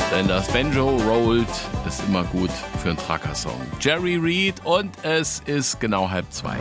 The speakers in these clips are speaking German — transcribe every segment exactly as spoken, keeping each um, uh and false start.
Wenn das Banjo rollt, ist immer gut für einen Trucker-Song. Jerry Reed und es ist genau halb zwei.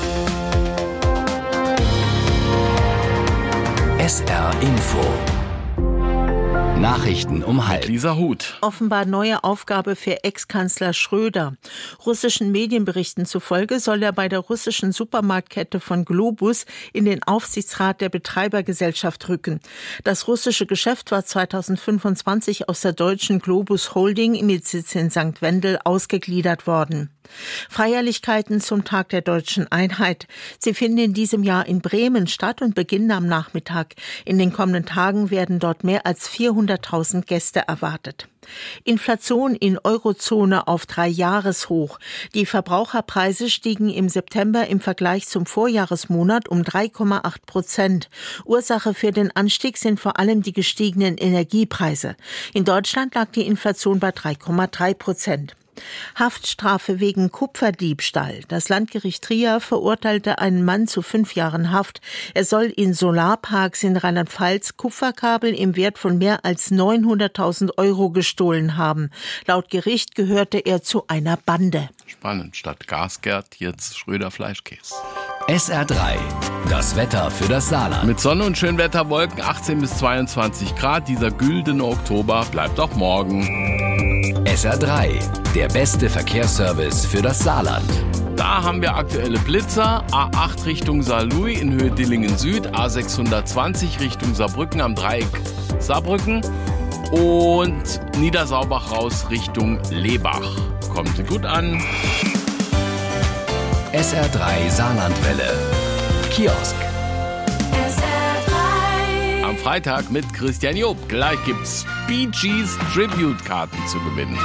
S R Info. Nachrichten um halb. Lisa Huth. Offenbar neue Aufgabe für Ex-Kanzler Schröder. Russischen Medienberichten zufolge soll er bei der russischen Supermarktkette von Globus in den Aufsichtsrat der Betreibergesellschaft rücken. Das russische Geschäft war zweitausendfünfundzwanzig aus der deutschen Globus Holding mit Sitz in Sankt Wendel ausgegliedert worden. Feierlichkeiten zum Tag der deutschen Einheit. Sie finden in diesem Jahr in Bremen statt und beginnen am Nachmittag. In den kommenden Tagen werden dort mehr als vierhunderttausend Gäste erwartet. Inflation in Eurozone auf Drei-Jahres-Hoch. Die Verbraucherpreise stiegen im September im Vergleich zum Vorjahresmonat um drei Komma acht Prozent. Ursache für den Anstieg sind vor allem die gestiegenen Energiepreise. In Deutschland lag die Inflation bei drei Komma drei Prozent. Haftstrafe wegen Kupferdiebstahl. Das Landgericht Trier verurteilte einen Mann zu fünf Jahren Haft. Er soll in Solarparks in Rheinland-Pfalz Kupferkabel im Wert von mehr als neunhunderttausend Euro gestohlen haben. Laut Gericht gehörte er zu einer Bande. Spannend, statt Gasgert jetzt Schröder Fleischkäse. S R drei. Das Wetter für das Saarland. Mit Sonne und Schönwetterwolken achtzehn bis zweiundzwanzig Grad. Dieser güldene Oktober bleibt auch morgen. S R drei. Der beste Verkehrsservice für das Saarland. Da haben wir aktuelle Blitzer. A acht Richtung Saarlouis in Höhe Dillingen Süd. A sechshundertzwanzig Richtung Saarbrücken am Dreieck Saarbrücken. Und Niedersaubach raus Richtung Lebach. Kommen Sie gut an. S R drei Saarlandwelle. Kiosk. S R drei. Am Freitag mit Christian Job. Gleich gibt's Bee Gees Tribute-Karten zu gewinnen.